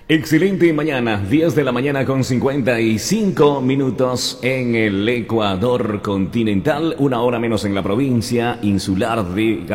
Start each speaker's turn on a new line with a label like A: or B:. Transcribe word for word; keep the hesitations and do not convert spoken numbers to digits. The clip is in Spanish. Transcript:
A: Excelente mañana, diez de la mañana con cincuenta y cinco minutos en el Ecuador continental, una hora menos en la provincia insular de